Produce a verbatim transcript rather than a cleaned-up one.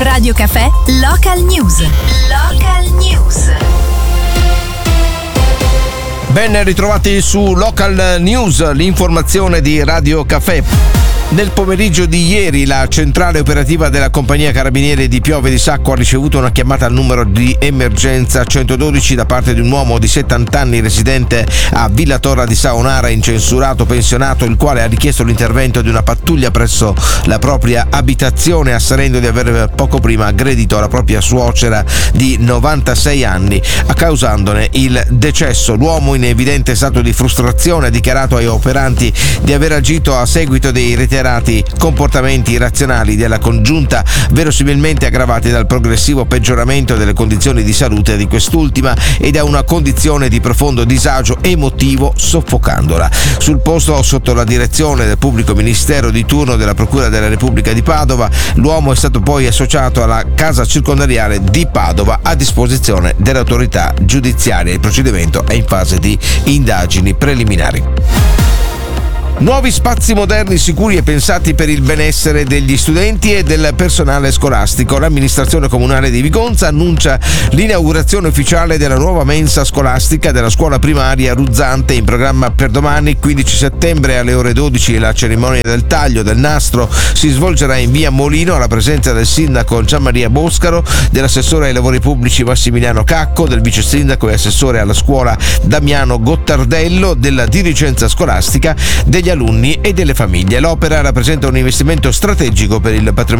Radio Caffè Local News. Local News. Ben ritrovati su Local News, l'informazione di Radio Caffè. Nel pomeriggio di ieri la centrale operativa della compagnia carabinieri di Piove di Sacco ha ricevuto una chiamata al numero di emergenza centododici da parte di un uomo di settanta anni residente a Villa Torra di Saonara, incensurato pensionato, il quale ha richiesto l'intervento di una pattuglia presso la propria abitazione, asserendo di aver poco prima aggredito la propria suocera di novantasei anni, causandone il decesso. L'uomo, in evidente stato di frustrazione, ha dichiarato ai operanti di aver agito a seguito dei reiterati comportamenti irrazionali della congiunta, verosimilmente aggravati dal progressivo peggioramento delle condizioni di salute di quest'ultima e da una condizione di profondo disagio emotivo soffocandola. Sul posto, sotto la direzione del pubblico ministero di turno della Procura della Repubblica di Padova, l'uomo è stato poi associato alla casa circondariale di Padova a disposizione dell'autorità giudiziaria. Il procedimento è in fase di indagini preliminari. Nuovi spazi moderni, sicuri e pensati per il benessere degli studenti e del personale scolastico. L'amministrazione comunale di Vigonza annuncia l'inaugurazione ufficiale della nuova mensa scolastica della scuola primaria Ruzzante, in programma per domani quindici settembre alle ore dodici. La cerimonia del taglio del nastro si svolgerà in via Molino alla presenza del sindaco Gianmaria Boscaro, dell'assessore ai lavori pubblici Massimiliano Cacco, del vice sindaco e assessore alla scuola Damiano Gottardello, della dirigenza scolastica, degli alunni e delle famiglie. L'opera rappresenta un investimento strategico per il patrimonio